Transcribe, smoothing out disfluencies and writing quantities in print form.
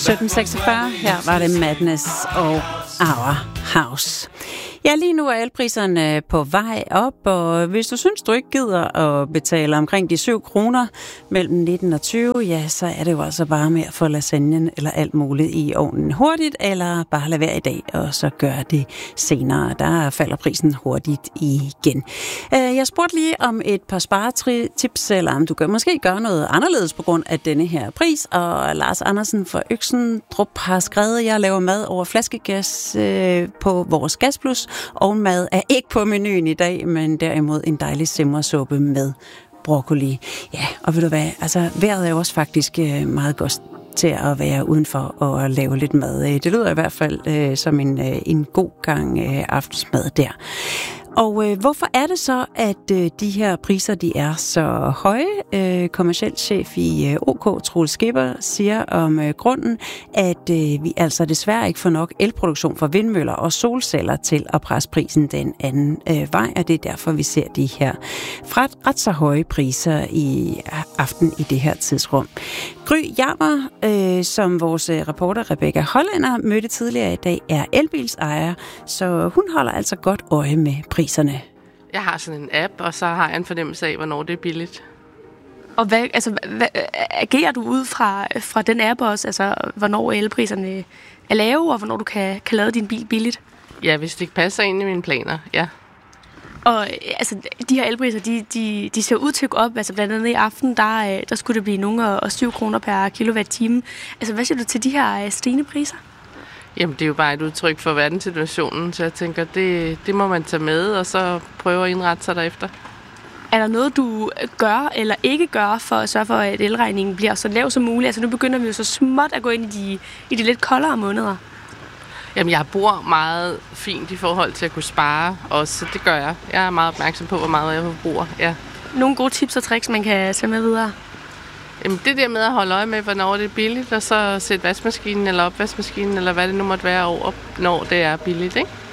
1746, her var det Madness og Our House. Ja, lige nu er elpriserne på vej op, og hvis du synes, du ikke gider at betale omkring de 7 kroner mellem 19 og 20, ja, så er det jo altså bare med at få lasagnen eller alt muligt i ovnen hurtigt, eller bare lade være i dag, og så gør det senere. Der falder prisen hurtigt igen. Jeg spurgte lige om et par sparetips, eller om du kan måske gøre noget anderledes på grund af denne her pris, og Lars Andersen fra Øksendrup har skrevet, at jeg laver mad over flaskegas på vores Gasplus, og mad er ikke på menuen i dag, men derimod en dejlig simmersuppe med broccoli. Ja, og ved du hvad, altså vejret er også faktisk meget godt til at være udenfor og lave lidt mad. Det lyder i hvert fald som en god gang aftensmad der. Og hvorfor er det så, at de her priser de er så høje? Kommerciel chef i OK, Troels Skipper, siger om grunden, at vi altså desværre ikke får nok elproduktion fra vindmøller og solceller til at presse prisen den anden vej, og det er derfor, vi ser de her ret så høje priser i aften i det her tidsrum. Gry Jammer, som vores reporter Rebecca Hollænder mødte tidligere i dag, er elbilsejer, så hun holder altså godt øje med priserne. Jeg har sådan en app, og så har jeg en fornemmelse af, hvornår det er billigt. Og hvad agerer du ud fra den app også? Altså, hvornår elpriserne er lave, og hvornår du kan lade din bil billigt? Ja, hvis det ikke passer ind i mine planer, ja. Og altså, de her elpriser, de ser ud til at gå op. Altså, blandt andet i aften, der skulle det blive nogle og 7 kroner per kilowatt-time. Altså, hvad siger du til de her stigende priser? Jamen, det er jo bare et udtryk for verdenssituationen, så jeg tænker, det må man tage med, og så prøve at indrette sig derefter. Er der noget, du gør eller ikke gør for at sørge for, at elregningen bliver så lav som muligt? Altså, nu begynder vi jo så småt at gå ind i de lidt koldere måneder. Jamen, jeg bor meget fint i forhold til at kunne spare også, så det gør jeg. Jeg er meget opmærksom på, hvor meget jeg forbruger, ja. Nogle gode tips og tricks, man kan tage med videre? Jamen, det der med at holde øje med, hvornår det er billigt, og så sætte vaskemaskinen eller opvaskemaskinen, eller hvad det nu måtte være over, når det er billigt, ikke?